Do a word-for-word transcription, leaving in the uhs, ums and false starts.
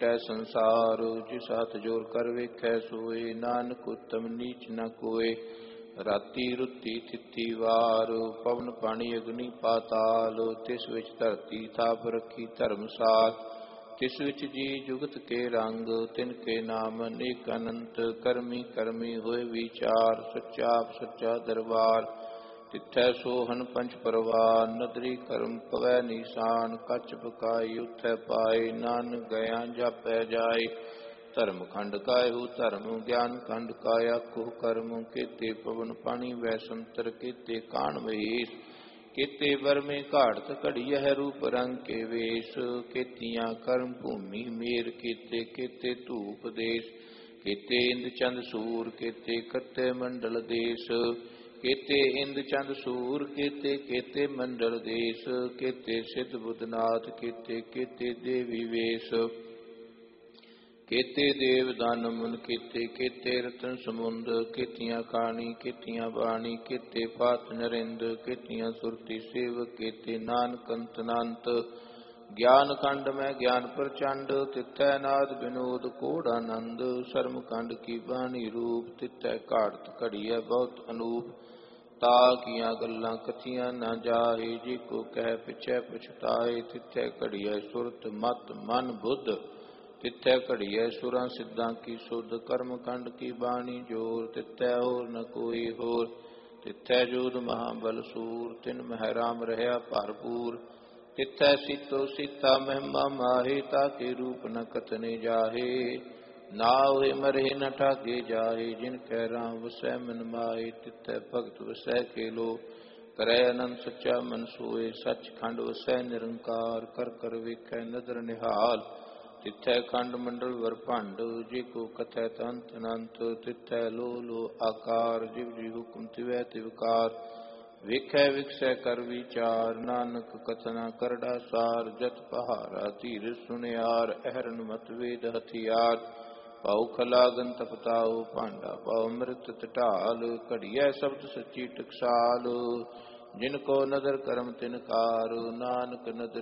ਮਿਟੈ ਸੰਸਾਰ। ਜਿਸ ਹੱਥ ਜੋਰ ਕਰ ਵੇਖੈ ਸੋਏ, ਨਾਨਕ ਉਤਮ ਨੀਚ ਨ ਕੋਏ। ਰਾਤੀ ਰੁੱਤੀ ਥਿੱਤੀ ਵਾਰ, ਪਵਨ ਪਾਣੀ ਅਗਨੀ ਪਾਤਾਲ। ਤਿਸ ਵਿੱਚ ਧਰਤੀ ਥਾਪ ਰੱਖੀ ਧਰਮਸਾਲ, ਤਿਸ ਵਿੱਚ ਜੀ ਜੁਗਤ ਕੇ ਰੰਗ। ਤਿਨ ਕੇ ਨਾਮ ਅਨੇਕ ਅਨੰਤ, ਕਰਮੀ ਕਰਮੀ ਹੋਏ ਵਿਚਾਰ। ਸੱਚਾ ਆਪ ਸੱਚਾ ਦਰਬਾਰ, ਤਿੱਥੈ ਸੋਹਨ ਪੰਚ ਪਰਵਾਰ। ਨਦਰੀ ਕਰਮ ਪਵੈ ਨੀਸਾਨ, ਕੱਚ ਪਕਾਈ ਉਥੈ ਪਾਏ। ਨਾਨਕ ਗਿਆ ਜਾਪੈ ਜਾਏ, ਧਰਮ ਖੰਡ ਕਾਇਓ ਧਰਮ। ਗਿਆਨ ਖੰਡ ਕਾਇਆ ਕੋਹ ਕਰਮ, ਕੇਤੇ ਪਵਨ ਪਾਣੀ ਵੈ ਸੰਤਰ। ਕੇਤੇ ਕਾਣ ਮਹੇਸ਼, ਕੇਤੇ ਬਰਮੇ ਘਾੜਤ ਘੜੀਐ। ਰੂਪ ਰੰਗ ਕੇ ਵੇਸ਼, ਕੇਤੀਆਂ ਕਰਮ ਭੂਮੀ ਮੇਰ। ਕੇਤੇ ਕੇਤੇ ਧੂਪ ਦੇਸ਼, ਕੇਤੇ ਇੰਦ ਚੰਦ ਸੂਰ। ਕੇਤੇ ਕੱਤੇ ਮੰਡਲ ਦੇਸ਼, ਕੇਤੇ ਇੰਦ ਚੰਦ ਸੂਰ। ਕੇਤੇ ਕੇਤੇ ਮੰਡਲ ਦੇਸ਼, ਕੇਤੇ ਸਿੱਧ ਬੁੱਧਨਾਥ। ਕੇਤੇ ਕੇਤੇ ਦੇਵੀ ਵੇਸ਼, ਕੇਤੇ ਦੇਵ ਦਾਨ ਮੁਨ। ਕੇਤੇ ਕੇਤੇ ਰਤਨ ਸਮੁੰਦ, ਕੇਤੀਆਂ ਖਾਣੀ ਕੇਤੀਆਂ ਬਾਣੀ। ਕੇਤੇ ਪਾਤ ਨਰਿੰਦ, ਕੇਤੀਆਂ ਸੁਰਤੀ ਸੇਵਕ। ਕੇਤੇ ਨਾਨਕ ਅੰਤ ਅਨੰਤ, ਗਿਆਨ ਖੰਡ ਮੈਂ ਗਿਆਨ ਪ੍ਰਚੰਡ। ਤਿੱਥੈ ਨਾਦ ਬਿਨੋਦ ਕੋੜ ਆਨੰਦ, ਸਰਮ ਖੰਡ ਕੀ ਬਾਣੀ ਰੂਪ। ਤਿੱਥੈ ਘਾੜਤ ਘੜੀਐ ਬਹੁਤ ਅਨੂਪ, ਤਾ ਕੀਆਂ ਗੱਲਾਂ ਕਥੀਆਂ ਨਾ ਜਾਹੇ। ਜੇ ਕੋ ਕਹਿ ਪਿਛੈ ਪਛਤਾਏ, ਤਿੱਥੈ ਘੜੀਐ ਸੁਰਤ ਮਤ ਮਨ ਬੁੱਧ। ਤਿੱਥੈ ਘੜੀਐ ਸੁਰਾਂ ਸਿੱਧਾਂ ਕੀ ਸੁਧ, ਕਰਮ ਕੰਡ ਕੀ ਬਾਣੀ ਜੋਰ। ਤਿੱਥੈ ਹੋਰ ਨ ਕੋਈ ਹੋਰ, ਤਿੱਥੈ ਜੋਧ ਮਹਾਬਲ ਸੂਰ। ਤਿਨ ਮਹਿ ਰਾਮ ਰਹਿਆ ਭਰਪੂਰ, ਤਿੱਥੈ ਸੀਤੋ ਸੀਤਾ ਮਹਿਮਾ ਮਾਹੇ। ਤਾਕੇ ਰੂਪ ਨ ਕਥਨੇ ਜਾਹੇ, ਨਾ ਹੋਏ ਮਰੇ ਨ ਠਾਗੇ ਜਾਹੇ। ਜਿਨ ਕੈ ਰਾਮ ਵਸੈ ਮਨ ਮਾਹੇ, ਤਿੱਥੈ ਭਗਤ ਵਸੈ ਖੇਲੋ। ਕਰੈ ਅਨੰਦ ਸੱਚਾ ਮਨ ਸੋਏ, ਸੱਚ ਖੰਡ ਵਸੈ ਨਿਰੰਕਾਰ। ਕਰ ਕਰ ਵੇਖੈ ਨਦਰ ਨਿਹਾਲ, ਤਿੱਥੈ ਖੰਡ ਮੰਡਲ ਵਰ ਭੰਡ। ਜੇ ਕੋ ਕਥੈ ਤੰਤ ਅਨੰਤ, ਤਿੱਥੈ ਲੋ ਲੋ ਆਕਾਰ। ਜਿਵ ਜੀ ਹੁਕਮ ਤਿਵੈ ਤਿਵਕਾਰ, ਵੇਖੈ ਵਿਖਸੈ ਕਰ ਵਿਚਾਰ। ਨਾਨਕ ਕਥਨਾ ਕਰੜਾ ਸਾਰ, ਜਤ ਪਹਾਰਾ ਧੀਰ ਸੁਨਿਆਰ। ਅਹਰਨ ਮਤ ਵੇਦ ਹਥਿਆਰ, ਪਾਉ ਖਲਾਗਨ ਤਪਤਾਉ। ਭਾਂਡਾ ਪਾਉ ਅੰਮ੍ਰਿਤ ਢਾਲ, ਘੜੀਐ ਸ਼ਬਦ ਸੱਚੀ ਟਕਸਾਲ। ਜਿਨ ਕੋ ਨਦਰ ਕਰਮ ਤਿਨ ਕਾਰ, ਨਾਨਕ ਨਦਰ